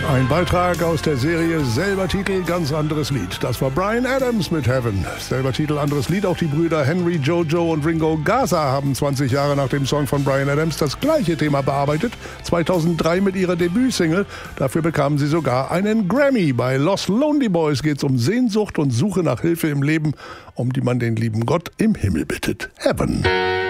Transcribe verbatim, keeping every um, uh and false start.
Ein Beitrag aus der Serie, selber Titel, ganz anderes Lied. Das war Bryan Adams mit Heaven. Selber Titel, anderes Lied. Auch die Brüder Henry, Jojo und Ringo Gaza haben zwanzig Jahre nach dem Song von Bryan Adams das gleiche Thema bearbeitet. zweitausenddrei mit ihrer Debütsingle. Dafür bekamen sie sogar einen Grammy. Bei Los Lonely Boys geht es um Sehnsucht und Suche nach Hilfe im Leben, um die man den lieben Gott im Himmel bittet. Heaven.